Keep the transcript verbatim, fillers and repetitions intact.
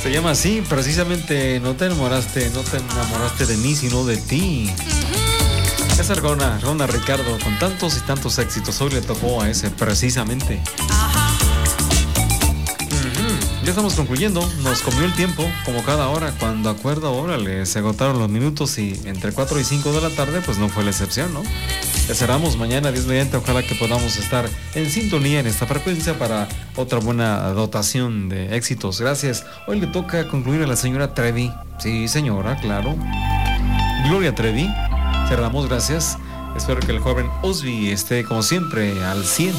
Se llama así, precisamente no te enamoraste, no te enamoraste de mí, sino de ti. Esa Rona, Rona Ricardo, con tantos y tantos éxitos, hoy le tocó a ese precisamente. Uh-huh. Ya estamos concluyendo, nos comió el tiempo, como cada hora, cuando acuerdo, órale, se agotaron los minutos y entre cuatro y cinco de la tarde, pues no fue la excepción, ¿no? Ya cerramos mañana, Dios mediante, ojalá que podamos estar en sintonía en esta frecuencia para otra buena dotación de éxitos. Gracias. Hoy le toca concluir a la señora Trevi. Sí, señora, claro. Gloria Trevi. Cerramos, gracias. Espero que el joven Osby esté, como siempre, al cien.